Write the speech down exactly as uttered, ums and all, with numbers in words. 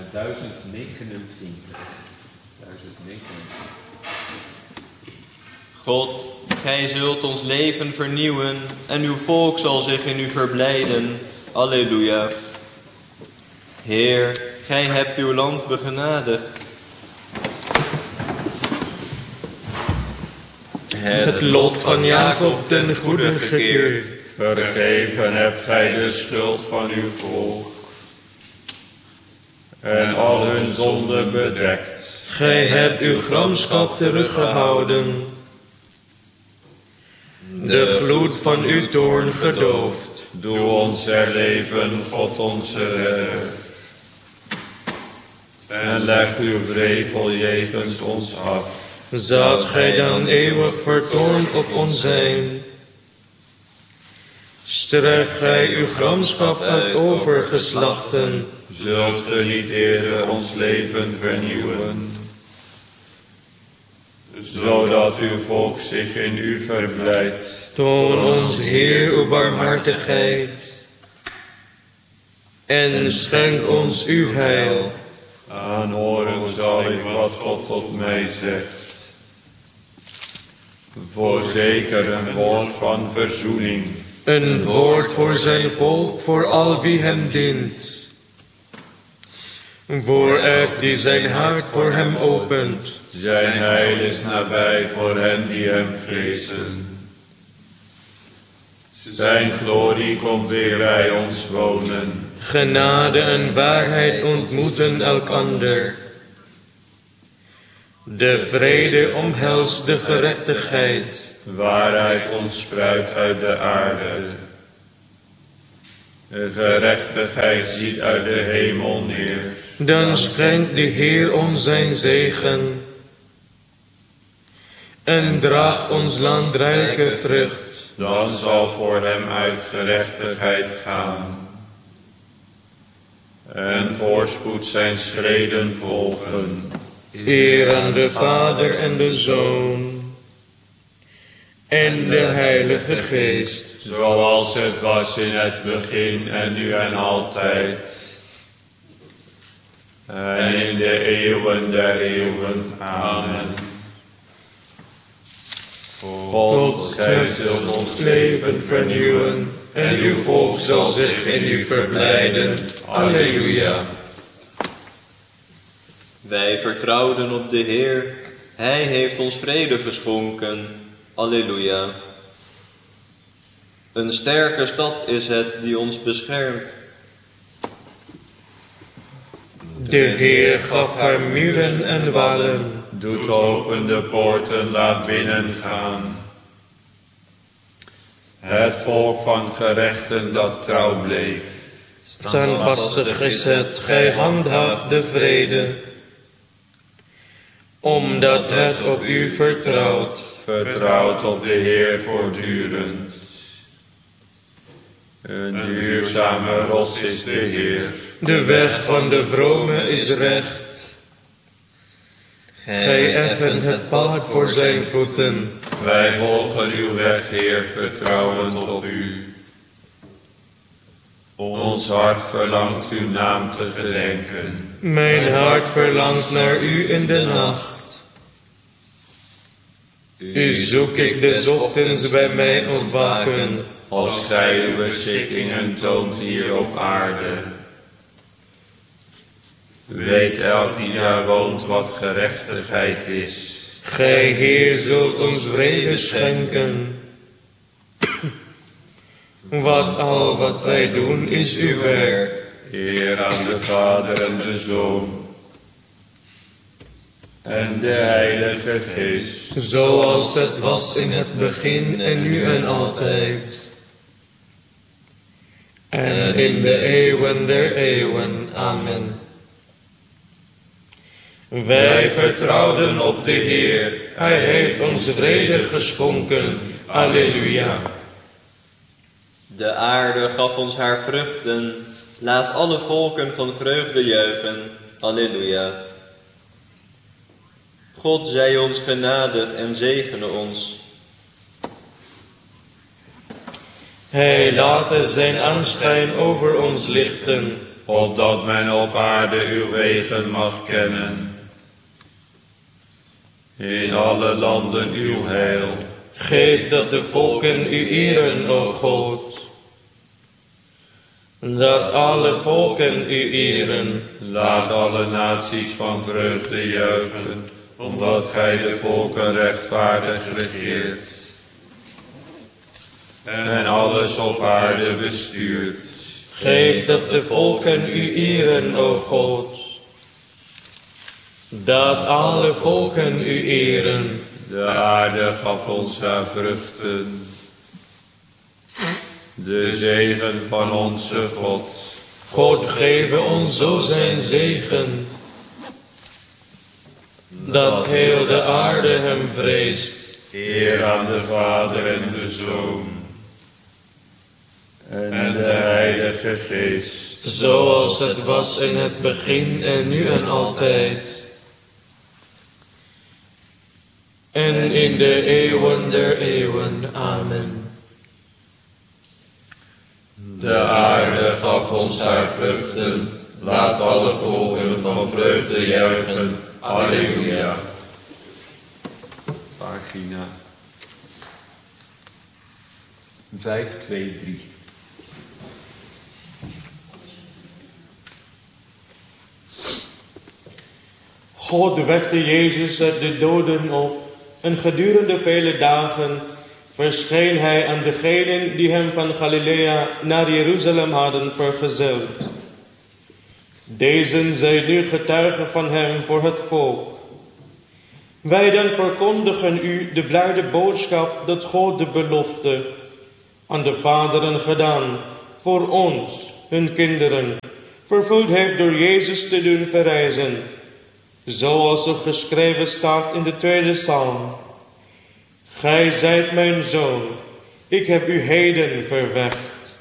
duizend negenentwintig. duizend negenentwintig. God, gij zult ons leven vernieuwen en uw volk zal zich in u verblijden. Alleluia. Heer, gij hebt uw land begenadigd. Het lot van Jacob ten goede gekeerd. Vergeven hebt gij de schuld van uw volk en al hun zonden bedekt. Gij hebt uw gramschap teruggehouden, de gloed van uw toorn gedoofd. Doe ons herleven, God onze redder, en leg uw wrevel jegens ons af. Zoudt gij dan eeuwig vertoornd op ons zijn? Streft gij uw gramschap uit overgeslachten? Zult ge niet eerder ons leven vernieuwen, zodat uw volk zich in u verblijdt? Toon ons, Heer, uw barmhartigheid en schenk ons uw heil. Aanhoren zal ik wat God tot mij zegt. Voorzeker een woord van verzoening. Een woord voor zijn volk, voor al wie hem dient. Voor elk die zijn hart voor hem opent. Zijn heil is nabij voor hen die hem vrezen. Zijn glorie komt weer bij ons wonen. Genade en waarheid ontmoeten elkander. De vrede omhelst de gerechtigheid. Waarheid ontspruit uit de aarde. De gerechtigheid ziet uit de hemel neer. Dan schenkt de Heer ons zijn zegen en draagt ons land rijke vrucht. Dan zal voor hem uit gerechtigheid gaan en voorspoed zijn schreden volgen. Eer aan de Vader en de Zoon en de Heilige Geest. Zoals het was in het begin en nu en altijd. En in de eeuwen der eeuwen. Amen. God, gij zult ons leven vernieuwen en uw volk zal zich in u verblijden. Alleluia. Wij vertrouwden op de Heer. Hij heeft ons vrede geschonken. Alleluia. Een sterke stad is het die ons beschermt. De Heer gaf haar muren en wallen. Doet open de poorten, laat binnen gaan. Het volk van gerechten dat trouw bleef. Standvastig is het, gij handhaaft de vrede, omdat het op u vertrouwt. Vertrouwt op de Heer voortdurend. Een duurzame rots is de Heer. De weg van de vrome is recht. Gij effent het pad voor zijn voeten. Wij volgen uw weg, Heer, vertrouwend op u. Ons hart verlangt uw naam te gedenken. Mijn hart verlangt naar u in de nacht. U zoek ik des ochtends bij mij ontwaken. Als gij uw beschikkingen toont hier op aarde. Weet elk die daar woont wat gerechtigheid is. Gij, Heer, zult ons vrede schenken. Wat al wat wij doen is uw werk. Eer aan de Vader en de Zoon en de Heilige Geest. Zoals het was in het begin en nu en altijd. En in de eeuwen der eeuwen. Amen. Wij vertrouwden op de Heer. Hij heeft ons vrede geschonken. Alleluia. De aarde gaf ons haar vruchten. Laat alle volken van vreugde juichen. Alleluia. God zij ons genadig en zegene ons. Hij laat zijn aanschijn over ons lichten, opdat men op aarde uw wegen mag kennen. In alle landen uw heil. Geef dat de volken u eren, o God. Dat alle volken u eren. Laat alle naties van vreugde juichen, omdat gij de volken rechtvaardig regeert. En alles op aarde bestuurt. Geef dat de volken u eren, o God. Dat alle volken u eren. De aarde gaf ons haar vruchten. De zegen van onze God. God geven ons zo zijn zegen, dat heel de aarde hem vreest. Eer aan de Vader en de Zoon en de Heilige Geest. Zoals het was in het begin en nu en altijd. En in de eeuwen der eeuwen. Amen. De aarde gaf ons haar vruchten. Laat alle volken van vreugde juichen. Alleluia. Pagina vijf twee drie. God wekte Jezus uit de doden op, en gedurende vele dagen verscheen hij aan degenen die hem van Galilea naar Jeruzalem hadden vergezeld. Dezen zijn nu getuigen van hem voor het volk. Wij dan verkondigen u de blijde boodschap dat God de belofte aan de vaderen gedaan voor ons, hun kinderen, vervuld heeft door Jezus te doen verrijzen. Zoals er geschreven staat in de tweede psalm. Gij zijt mijn zoon, ik heb u heden verwekt.